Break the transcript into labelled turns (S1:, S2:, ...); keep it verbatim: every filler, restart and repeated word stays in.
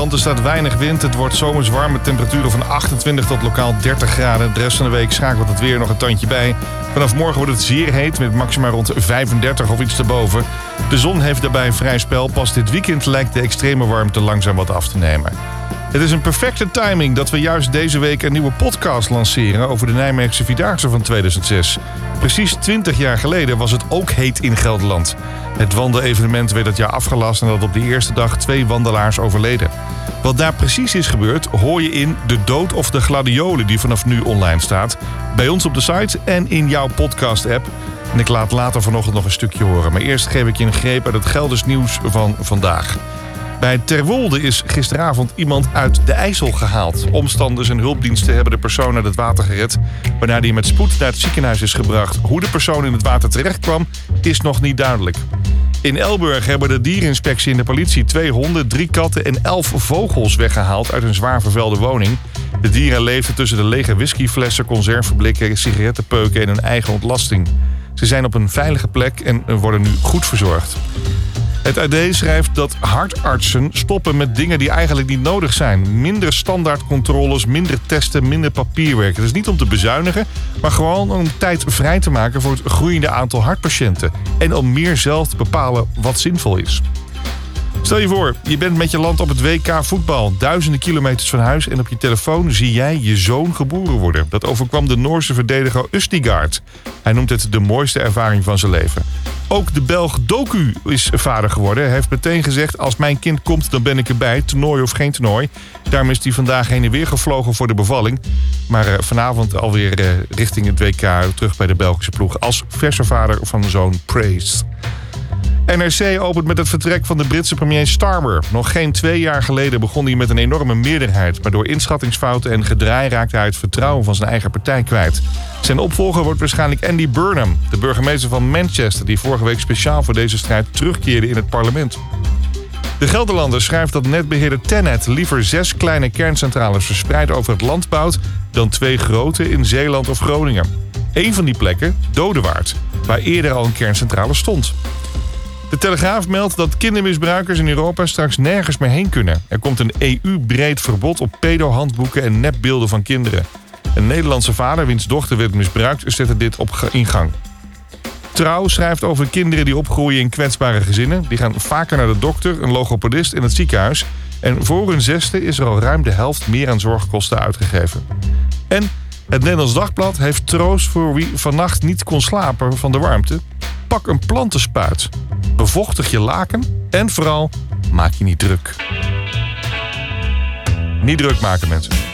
S1: land. Er staat weinig wind. Het wordt zomers warm met temperaturen van achtentwintig tot lokaal dertig graden. De rest van de week schakelt het weer nog een tandje bij. Vanaf morgen wordt het zeer heet met maxima rond vijfendertig of iets erboven. De zon heeft daarbij vrij spel. Pas dit weekend lijkt de extreme warmte langzaam wat af te nemen. Het is een perfecte timing dat we juist deze week een nieuwe podcast lanceren over de Nijmeegse Vierdaagse van tweeduizend zes. Precies twintig jaar geleden was het ook heet in Gelderland. Het wandelevenement werd dat jaar afgelast nadat op de eerste dag twee wandelaars overleden. Wat daar precies is gebeurd hoor je in De Dood of de Gladiolen die vanaf nu online staat. Bij ons op de site en in jouw podcast-app. En ik laat later vanochtend nog een stukje horen. Maar eerst geef ik je een greep uit het Gelders nieuws van vandaag. Bij Terwolde is gisteravond iemand uit de IJssel gehaald. Omstanders en hulpdiensten hebben de persoon uit het water gered, waarna die met spoed naar het ziekenhuis is gebracht. Hoe de persoon in het water terecht kwam, is nog niet duidelijk. In Elburg hebben de diereninspectie en de politie twee honden, drie katten en elf vogels weggehaald uit een zwaar vervuilde woning. De dieren leefden tussen de lege whiskyflessen, conserveblikken, sigarettenpeuken en hun eigen ontlasting. Ze zijn op een veilige plek en worden nu goed verzorgd. Het A D schrijft dat hartartsen stoppen met dingen die eigenlijk niet nodig zijn. Minder standaardcontroles, minder testen, minder papierwerk. Het is niet om te bezuinigen, maar gewoon om tijd vrij te maken voor het groeiende aantal hartpatiënten. En om meer zelf te bepalen wat zinvol is. Stel je voor, je bent met je land op het W K voetbal. Duizenden kilometers van huis en op je telefoon zie jij je zoon geboren worden. Dat overkwam de Noorse verdediger Østigard. Hij noemt het de mooiste ervaring van zijn leven. Ook de Belg Doku is vader geworden. Hij heeft meteen gezegd, als mijn kind komt, dan ben ik erbij. Toernooi of geen toernooi. Daarom is hij vandaag heen en weer gevlogen voor de bevalling. Maar uh, vanavond alweer uh, richting het W K terug bij de Belgische ploeg. Als verse vader van de zoon Praise. N R C opent met het vertrek van de Britse premier Starmer. Nog geen twee jaar geleden begon hij met een enorme meerderheid. Maar door inschattingsfouten en gedraai raakte hij het vertrouwen van zijn eigen partij kwijt. Zijn opvolger wordt waarschijnlijk Andy Burnham, de burgemeester van Manchester, die vorige week speciaal voor deze strijd terugkeerde in het parlement. De Gelderlander schrijft dat netbeheerder TenneT liever zes kleine kerncentrales verspreid over het land bouwt dan twee grote in Zeeland of Groningen. Eén van die plekken, Dodewaard, waar eerder al een kerncentrale stond. De Telegraaf meldt dat kindermisbruikers in Europa straks nergens meer heen kunnen. Er komt een E U-breed verbod op pedo-handboeken en nepbeelden van kinderen. Een Nederlandse vader, wiens dochter werd misbruikt, zette dit op ingang. Trouw schrijft over kinderen die opgroeien in kwetsbare gezinnen. Die gaan vaker naar de dokter, een logopedist en het ziekenhuis. En voor hun zesde is er al ruim de helft meer aan zorgkosten uitgegeven. En het Nederlands Dagblad heeft troost voor wie vannacht niet kon slapen van de warmte. Pak een plantenspuit. Bevochtig je laken en vooral maak je niet druk. Niet druk maken, mensen.